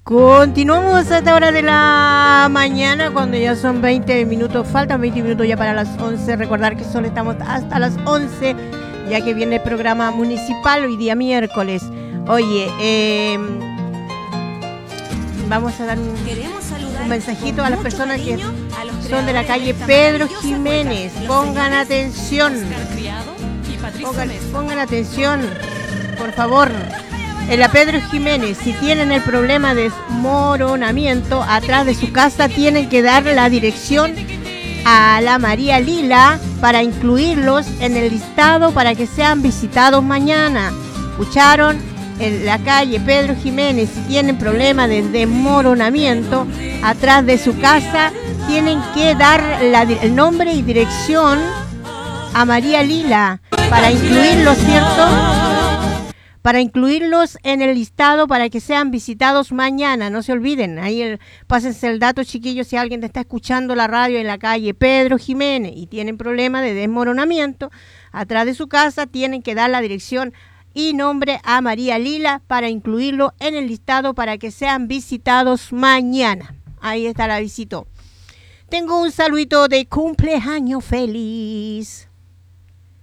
Continuamos a esta hora de la mañana, cuando ya son 20 minutos, faltan 20 minutos ya para las 11. Recordar que solo estamos hasta las 11, ya que viene el programa municipal hoy día miércoles. Oye, vamos a dar un mensajito a las personas que son de la calle Pedro Jiménez. Pongan atención. Pongan atención, por favor. En la Pedro Jiménez, si tienen el problema de desmoronamiento atrás de su casa, tienen que dar la dirección a la María Lila para incluirlos en el listado para que sean visitados mañana. ¿Escucharon? En la calle Pedro Jiménez, si tienen problema de desmoronamiento atrás de su casa, tienen que dar el nombre y dirección a María Lila para incluirlos, ¿cierto? Para incluirlos en el listado para que sean visitados mañana. No se olviden, ahí pásense el dato, chiquillos, si alguien está escuchando la radio en la calle Pedro Jiménez y tienen problema de desmoronamiento atrás de su casa, tienen que dar la dirección y nombre a María Lila para incluirlo en el listado para que sean visitados mañana. Ahí está la visita. Tengo un saludito de cumpleaños feliz.